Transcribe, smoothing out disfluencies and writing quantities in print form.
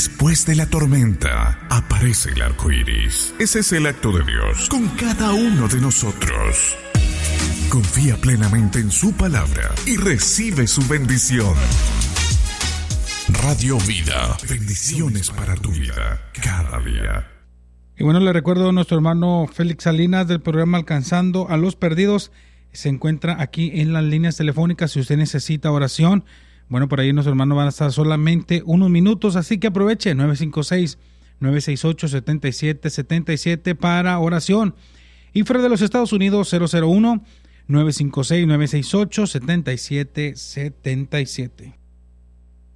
Después de la tormenta, aparece el arco iris. Ese es el acto de Dios con cada uno de nosotros. Confía plenamente en su palabra y recibe su bendición. Radio Vida, bendiciones para tu vida cada día. Y bueno, le recuerdo a nuestro hermano Félix Salinas del programa Alcanzando a los Perdidos. Se encuentra aquí en las líneas telefónicas si usted necesita oración. Bueno, por ahí nuestro hermano van a estar solamente unos minutos, así que aproveche 956-968-7777 para oración. Y fuera de los Estados Unidos, 001-956-968-7777.